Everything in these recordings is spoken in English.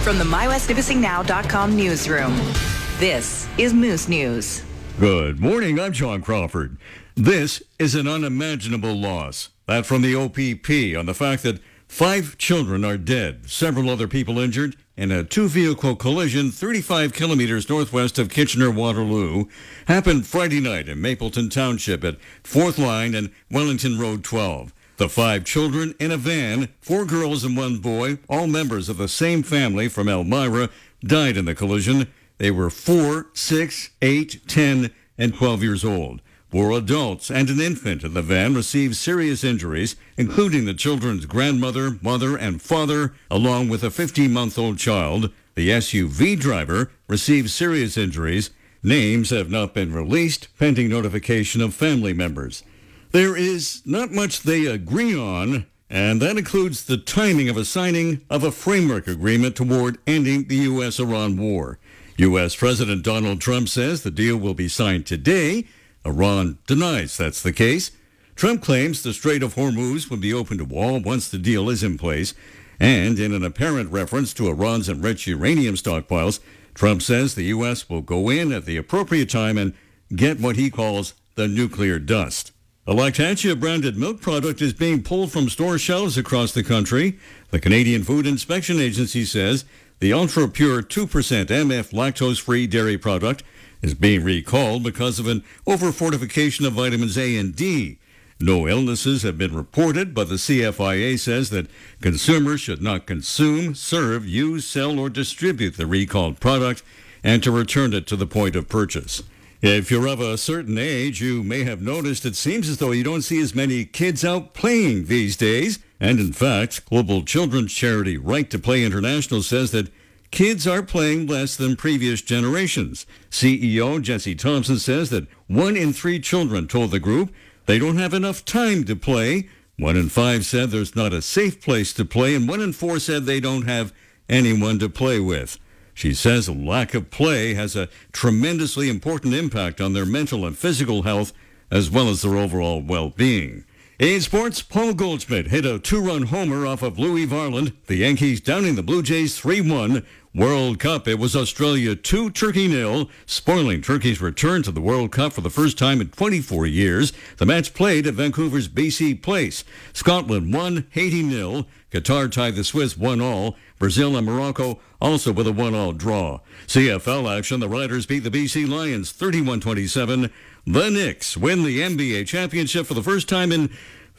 From the MyWestNipissingNow.com newsroom, this is Moose News. Good morning, I'm John Crawford. This is an unimaginable loss. That from the OPP on the fact that 5 children are dead, several other people injured in a 2-vehicle collision 35 kilometers northwest of Kitchener-Waterloo happened Friday night in Mapleton Township at 4th Line and Wellington Road 12. The 5 children in a van, 4 girls and 1 boy, all members of the same family from Elmira, died in the collision. They were 4, 6, 8, 10, and 12 years old. 4 adults and an infant in the van received serious injuries, including the children's grandmother, mother, and father, along with a 15-month-old child. The SUV driver received serious injuries. Names have not been released, pending notification of family members. There is not much they agree on, and that includes the timing of a signing of a framework agreement toward ending the U.S.-Iran war. U.S. President Donald Trump says the deal will be signed today. Iran denies that's the case. Trump claims the Strait of Hormuz will be open to all once the deal is in place. And in an apparent reference to Iran's enriched uranium stockpiles, Trump says the U.S. will go in at the appropriate time and get what he calls the nuclear dust. A Lactantia-branded milk product is being pulled from store shelves across the country. The Canadian Food Inspection Agency says the ultra-pure 2% MF lactose-free dairy product is being recalled because of an over-fortification of vitamins A and D. No illnesses have been reported, but the CFIA says that consumers should not consume, serve, use, sell, or distribute the recalled product and to return it to the point of purchase. If you're of a certain age, you may have noticed it seems as though you don't see as many kids out playing these days. And in fact, global children's charity Right to Play International says that kids are playing less than previous generations. CEO Jesse Thompson says that 1 in 3 children told the group they don't have enough time to play. 1 in 5 said there's not a safe place to play, and 1 in 4 said they don't have anyone to play with. She says a lack of play has a tremendously important impact on their mental and physical health, as well as their overall well-being. In sports, Paul Goldschmidt hit a 2-run homer off of Louis Varland. The Yankees downing the Blue Jays 3-1. World Cup, it was Australia 2, Turkey 0, spoiling Turkey's return to the World Cup for the first time in 24 years. The match played at Vancouver's BC Place. Scotland 1, Haiti 0. Qatar tied the Swiss 1-1. Brazil and Morocco also with a 1-1 draw. CFL action, the Riders beat the BC Lions 31-27. The Knicks win the NBA championship for the first time in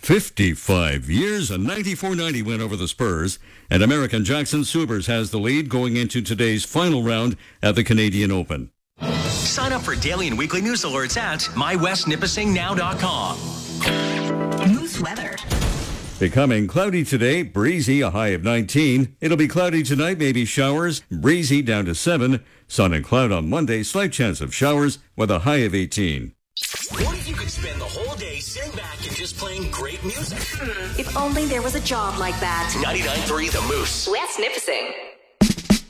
55 years, a 94-90 win over the Spurs. And American Jackson Subers has the lead going into today's final round at the Canadian Open. Sign up for daily and weekly news alerts at MyWestNipissingNow.com. Moose weather. Becoming cloudy today, breezy, a high of 19. It'll be cloudy tonight, maybe showers, breezy down to 7. Sun and cloud on Monday, slight chance of showers with a high of 18. What if you could spend the whole day sitting back and just playing great music? If only there was a job like that. 99.3 The Moose. West Nipissing.